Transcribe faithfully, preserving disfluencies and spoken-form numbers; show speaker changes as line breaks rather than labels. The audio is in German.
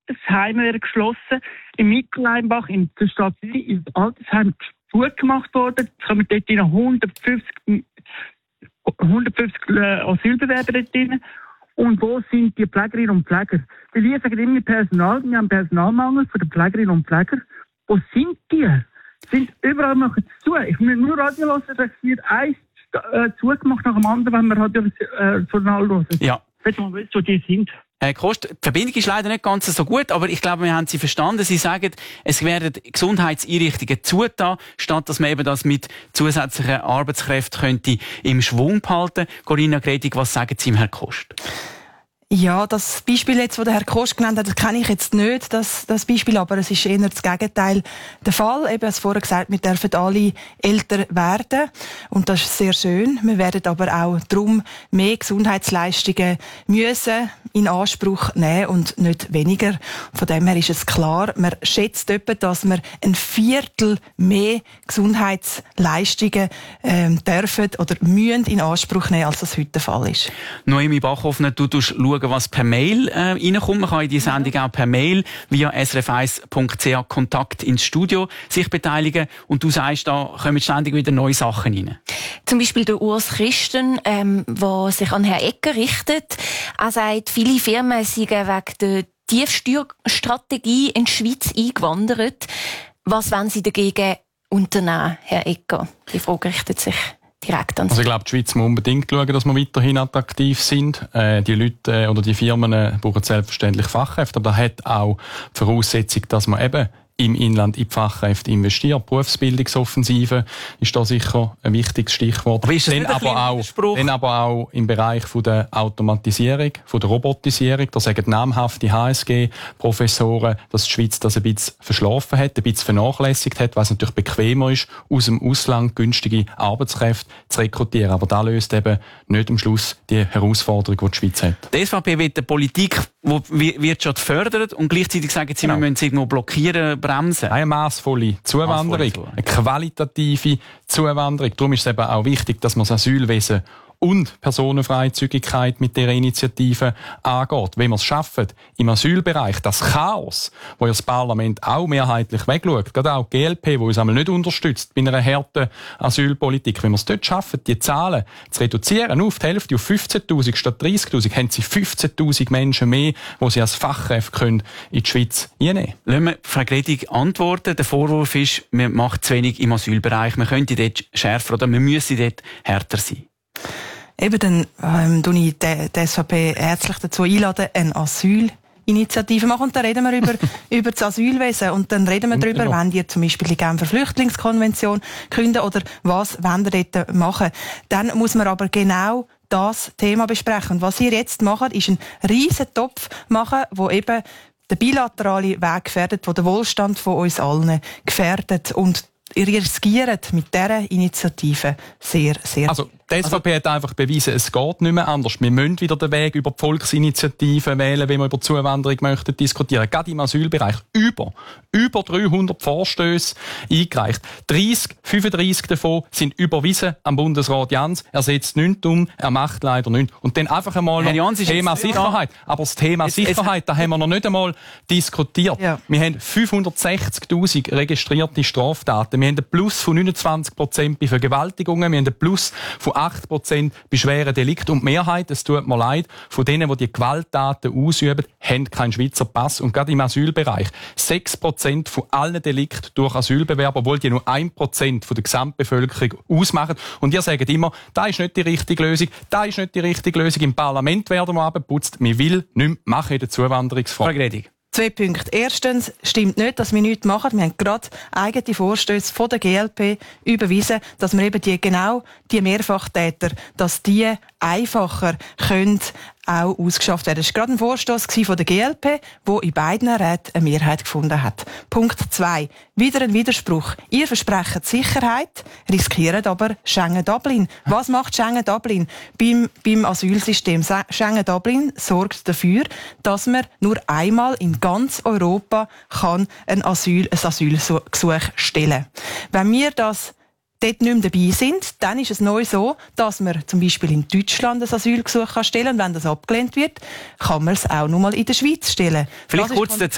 Altersheime werden geschlossen. Im Mittelleimbach, in der Stadt Zürich, ist das Altersheim zugemacht worden. Es kommen dort hundertfünfzig, hundertfünfzig äh, Asylbewerber dort drin. Und wo sind die Pflegerinnen und Pfleger? Die Leute sagen immer Personal, wir haben Personalmangel für die Pflegerinnen und Pfleger. Wo sind die? Sind überall machen sie zu. Ich muss nur Radio hören, dass wir eins äh, zugemacht nach dem anderen, wenn wir Radio äh, Journal hören.
Ja.
Wenn man weiß, wo die sind.
Herr Kost, die Verbindung ist leider nicht ganz so gut, aber ich glaube, wir haben Sie verstanden. Sie sagen, es werden Gesundheitseinrichtungen zugetan, statt dass man eben das mit zusätzlichen Arbeitskräften könnte im Schwung behalten. Corinna Gredig, was sagen Sie ihm, Herr Kost?
Ja, das Beispiel jetzt, das der Herr Kost genannt hat, das kenne ich jetzt nicht, das, das Beispiel, aber es ist eher das Gegenteil der Fall. Eben, als vorher gesagt, wir dürfen alle älter werden und das ist sehr schön. Wir werden aber auch darum mehr Gesundheitsleistungen müssen in Anspruch nehmen und nicht weniger. Von dem her ist es klar, man schätzt etwa, dass wir ein Viertel mehr Gesundheitsleistungen ähm, dürfen oder müssen in Anspruch nehmen, als das heute der Fall ist.
Noemi Bachhoffner, du tust schauen, was per Mail äh, reinkommt. Man kann in die Sendung auch per Mail via s r f eins punkt c h Kontakt ins Studio sich beteiligen. Und du sagst, da kommen ständig wieder neue Sachen rein.
Zum Beispiel der Urs Christen, ähm, der sich an Herrn Egger richtet. Er sagt, viele Firmen sind wegen der Tiefsteuerstrategie in die Schweiz eingewandert. Was wollen Sie dagegen unternehmen, Herr Egger? Die Frage richtet sich direkt an Sie.
Also ich glaube, die Schweiz muss unbedingt schauen, dass wir weiterhin attraktiv sind. Äh, die Leute äh, oder die Firmen äh, brauchen selbstverständlich Fachkräfte, aber das hat auch die Voraussetzung, dass man eben im Inland in die Fachkräfte investiert. Berufsbildungsoffensive ist da sicher ein wichtiges Stichwort.
Aber ist das
dann, aber auch, dann aber auch im Bereich von der Automatisierung, von der Robotisierung. Da sagen namhafte H S G-Professoren, dass die Schweiz das ein bisschen verschlafen hat, ein bisschen vernachlässigt hat, weil es natürlich bequemer ist, aus dem Ausland günstige Arbeitskräfte zu rekrutieren. Aber das löst eben nicht am Schluss die Herausforderung, die die Schweiz hat.
Die S V P will eine Politik, die Wirtschaft fördert und gleichzeitig sagen sie, genau. Wir müssen sie irgendwo blockieren, bremsen.
Eine massvolle Zuwanderung, eine qualitative Zuwanderung. Darum ist es eben auch wichtig, dass man das Asylwesen und Personenfreizügigkeit mit dieser Initiative angeht. Wenn wir es schaffen, im Asylbereich das Chaos, wo ja das Parlament auch mehrheitlich wegschaut, gerade auch die G L P, die uns einmal nicht unterstützt bei einer harten Asylpolitik, wenn wir es dort schaffen, die Zahlen zu reduzieren, nur auf die Hälfte, auf fünfzehntausend statt dreißigtausend, haben sie fünfzehntausend Menschen mehr, die sie als Fachkräfte können in die Schweiz einnehmen können.
Lassen wir Frau Gredig antworten. Der Vorwurf ist, man macht zu wenig im Asylbereich. Man könnte dort schärfer oder man müsse dort härter sein.
Eben, dann ähm, tue ich die, die S V P herzlich dazu einladen, eine Asylinitiative machen. Und dann reden wir über, über das Asylwesen. Und dann reden wir darüber, wenn ihr zum Beispiel die Genfer Flüchtlingskonvention künden oder was wollt ihr dort machen. Dann muss man aber genau das Thema besprechen. Und was ihr jetzt macht, ist einen riesen Topf machen, wo eben der bilaterale Weg gefährdet, wo der Wohlstand von uns allen gefährdet. Und ihr riskiert mit dieser Initiative sehr, sehr...
Also, die S V P also, hat einfach bewiesen, es geht nicht mehr anders. Wir müssen wieder den Weg über die Volksinitiative wählen, wenn wir über die Zuwanderung möchten diskutieren. Gerade im Asylbereich über, über dreihundert Vorstöße eingereicht. dreißig, fünfunddreißig davon sind überwiesen am Bundesrat Jans. Er setzt nichts um, er macht leider nichts. Und dann einfach einmal noch
Jans
das Thema Sicherheit. Ja. Aber das Thema jetzt, Sicherheit, jetzt, da haben wir noch nicht einmal diskutiert. Ja. Wir haben fünfhundertsechzigtausend registrierte Straftaten. Wir haben einen Plus von neunundzwanzig Prozent bei Vergewaltigungen. Wir haben einen Plus von acht Prozent bei schweren Delikten. Und die Mehrheit, es tut mir leid, von denen, die die Gewalttaten ausüben, haben keinen Schweizer Pass. Und gerade im Asylbereich sechs Prozent von allen Delikten durch Asylbewerber, obwohl die nur ein Prozent von der Gesamtbevölkerung ausmachen. Und ihr sagt immer, das ist nicht die richtige Lösung, das ist nicht die richtige Lösung. Im Parlament werden wir abgeputzt. Wir will nichts mehr machen in der Zuwanderungsfrage.
Zwei Punkte. Erstens stimmt nicht, dass wir nichts machen. Wir haben gerade eigene Vorstöße von der G L P überwiesen, dass wir eben die, genau die Mehrfachtäter, dass die einfacher können auch ausgeschafft werden. Das war gerade ein Vorstoss von der G L P, der in beiden Räten eine Mehrheit gefunden hat. Punkt zwei. Wieder ein Widerspruch. Ihr versprecht Sicherheit, riskiert aber Schengen-Dublin. Was macht Schengen-Dublin beim, beim Asylsystem? Schengen-Dublin sorgt dafür, dass man nur einmal in ganz Europa kann ein, Asyl, ein Asylgesuch stellen. Wenn wir das dort nicht mehr dabei sind, dann ist es neu so, dass man zum Beispiel in Deutschland ein Asylgesuch stellen kann. Und wenn das abgelehnt wird, kann man es auch noch mal in der Schweiz stellen.
Vielleicht kurz